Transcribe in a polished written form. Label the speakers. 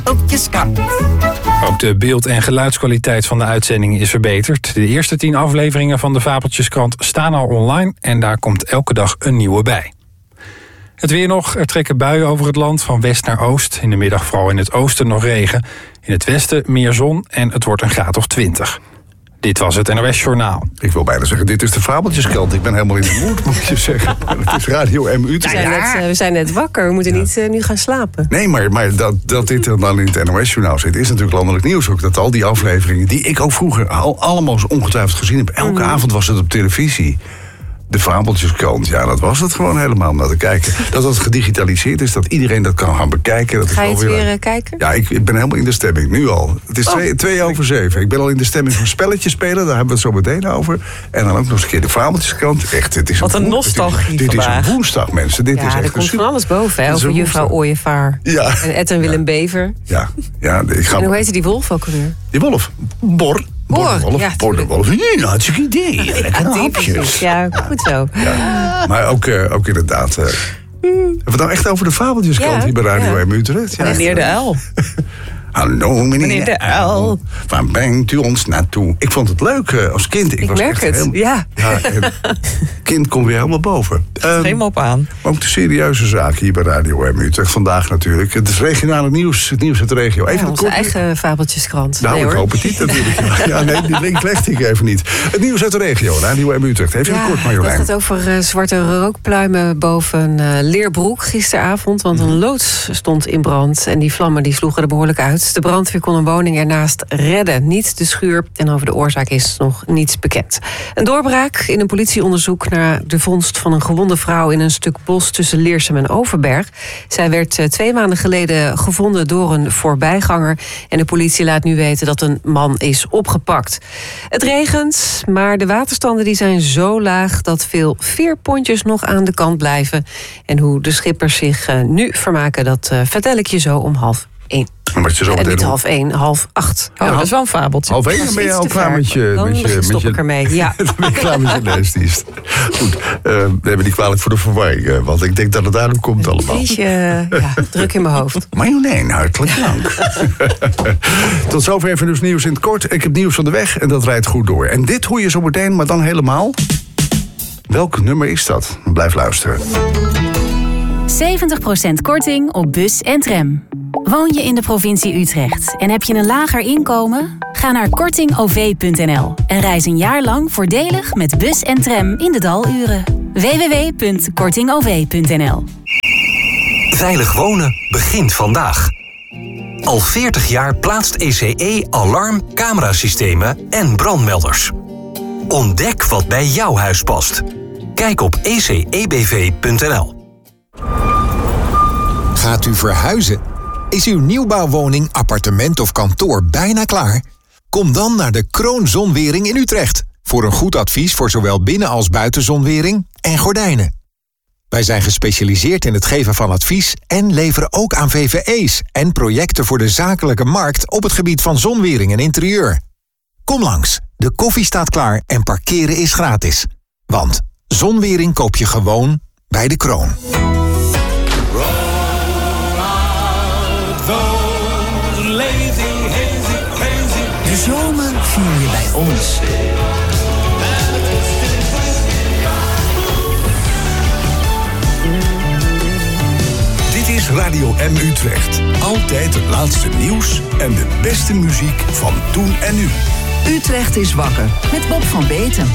Speaker 1: Ook de beeld- en geluidskwaliteit van de uitzending is verbeterd. De eerste 10 afleveringen van de Fabeltjeskrant staan al online en daar komt elke dag een nieuwe bij. Het weer nog. Er trekken buien over het land van west naar oost. In de middag vooral in het oosten nog regen. In het westen meer zon en het wordt een graad of 20. Dit was het NOS Journaal.
Speaker 2: Ik wil bijna zeggen, dit is de Fabeltjeskrant. Ik ben helemaal in de moed, moet je zeggen. Het is Radio M Utrecht.
Speaker 3: We zijn net wakker, we moeten niet nu gaan slapen.
Speaker 2: Nee, maar dat dit dan in het NOS-journaal zit, is natuurlijk landelijk nieuws ook. Dat al die afleveringen, die ik ook vroeger allemaal ongetwijfeld gezien heb. Elke avond was het op televisie. De Fabeltjeskrant, ja, dat was het gewoon helemaal om naar te kijken. Dat het gedigitaliseerd is, dat iedereen dat kan gaan bekijken. Dat
Speaker 3: Ga je het weer kijken?
Speaker 2: Ja, ik ben helemaal in de stemming, nu al. Het is 2:07. Ik ben al in de stemming van spelletjes spelen, daar hebben we het zo meteen over. En dan ook nog eens een keer de Fabeltjeskrant. Echt, het is
Speaker 4: wat een nostalgie
Speaker 2: Dit is een woensdag, mensen. Dit is echt
Speaker 3: er komt van alles boven, hè, over juffrouw Ooievaar.
Speaker 2: Ja.
Speaker 3: En Ed en Willem Bever.
Speaker 2: Ja, ik ga...
Speaker 3: En hoe heette die wolf ook alweer?
Speaker 2: Die wolf? Bor de wolf. Ja, hartstikke idee. Lekker hapjes.
Speaker 3: Ja, goed zo.
Speaker 2: Ja. Maar ook inderdaad... hebben we het nou echt over de Fabeltjeskrant hier bij Radio M Utrecht? Ja.
Speaker 4: Meneer de Uil.
Speaker 2: Hallo meneer de Uil. Waar brengt u ons naartoe? Ik vond het leuk als kind.
Speaker 3: Ik merk het, ja.
Speaker 2: Kind komt weer helemaal boven.
Speaker 4: Geen mop aan.
Speaker 2: Maar ook de serieuze zaken hier bij Radio M Utrecht. Vandaag natuurlijk. Het is regionale nieuws. Het nieuws uit de regio. Even
Speaker 3: onze eigen Fabeltjeskrant.
Speaker 2: Nou, ik hoop het niet natuurlijk. Ja, nee, die link legde ik even niet. Het nieuws uit de regio. Radio M Utrecht. Even kort, Marjolein.
Speaker 3: Het gaat over zwarte rookpluimen boven Leerbroek gisteravond. Want een loods stond in brand. En die vlammen die sloegen er behoorlijk uit. De brandweer kon een woning ernaast redden. Niet de schuur. En over de oorzaak is nog niets bekend. Een doorbraak in een politieonderzoek naar de vondst van een gewonde vrouw in een stuk bos tussen Leersum en Overberg. Zij werd 2 maanden geleden gevonden door een voorbijganger. En de politie laat nu weten dat een man is opgepakt. Het regent, maar de waterstanden die zijn zo laag dat veel veerpontjes nog aan de kant blijven. En hoe de schippers zich nu vermaken, dat vertel ik je zo om 1:30.
Speaker 2: Wat je zo
Speaker 3: en niet 7:30, 7:30.
Speaker 4: Oh, dat is wel een fabeltje.
Speaker 2: 1:30 dan ben je al klaar met je...
Speaker 3: stop ik ermee, ja.
Speaker 2: Dan ben je klaar met je leesdienst. Goed, we hebben niet kwalijk voor de verwarring. Want ik denk dat het daarom komt allemaal.
Speaker 3: Een beetje druk in mijn hoofd.
Speaker 2: Marjolein, hartelijk dank. Tot zover even dus nieuws in het kort. Ik heb nieuws van de weg en dat rijdt goed door. En dit hoor je zo meteen, maar dan helemaal. Welk nummer is dat? Blijf luisteren.
Speaker 5: 70% korting op bus en tram. Woon je in de provincie Utrecht en heb je een lager inkomen? Ga naar kortingov.nl en reis een jaar lang voordelig met bus en tram in de daluren. www.kortingov.nl.
Speaker 6: Veilig wonen begint vandaag. Al 40 jaar plaatst ECE alarm, camerasystemen en brandmelders. Ontdek wat bij jouw huis past. Kijk op ecebv.nl.
Speaker 7: Gaat u verhuizen? Is uw nieuwbouwwoning, appartement of kantoor bijna klaar? Kom dan naar de Kroon Zonwering in Utrecht. Voor een goed advies voor zowel binnen- als buitenzonwering en gordijnen. Wij zijn gespecialiseerd in het geven van advies en leveren ook aan VVE's en projecten voor de zakelijke markt op het gebied van zonwering en interieur. Kom langs, de koffie staat klaar en parkeren is gratis. Want zonwering koop je gewoon bij de Kroon.
Speaker 8: De zomer vier je bij ons.
Speaker 9: Dit is Radio M Utrecht. Altijd het laatste nieuws en de beste muziek van toen en nu.
Speaker 8: Utrecht is wakker met Bob van Beeten.